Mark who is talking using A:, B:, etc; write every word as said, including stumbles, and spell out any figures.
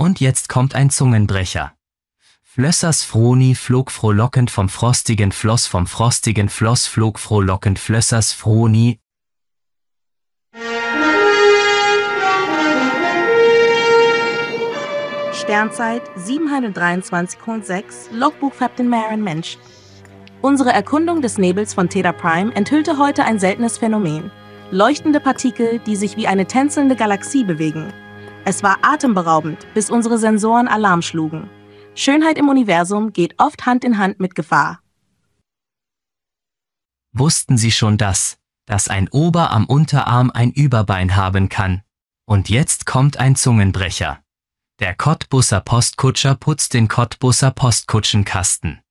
A: Und jetzt kommt ein Zungenbrecher. Flössers Froni flog frohlockend vom frostigen Floss, vom frostigen Floss flog frohlockend Flössers Froni.
B: Sternzeit siebenhundertdreiundzwanzig Komma sechs, Logbuch Captain Maren Mensch. Unsere Erkundung des Nebels von Theta Prime enthüllte heute ein seltenes Phänomen. Leuchtende Partikel, die sich wie eine tänzelnde Galaxie bewegen. Es war atemberaubend, bis unsere Sensoren Alarm schlugen. Schönheit im Universum geht oft Hand in Hand mit Gefahr.
A: Wussten Sie schon das, dass ein Ober am Unterarm ein Überbein haben kann? Und jetzt kommt ein Zungenbrecher. Der Cottbusser Postkutscher putzt den Cottbusser Postkutschenkasten.